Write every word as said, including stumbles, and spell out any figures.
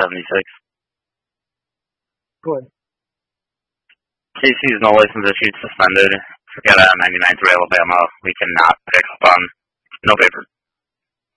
seventy-six. Go ahead. Casey's no license issued, suspended. Forget out ninety-nine through Alabama. We cannot pick up on no paper.